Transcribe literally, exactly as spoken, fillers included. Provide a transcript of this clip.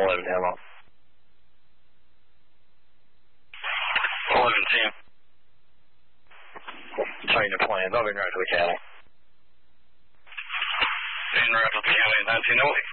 eleven, hello. eleven ten. Train the plans. I'll be right to the county. En route to the county, nineteen oh eight.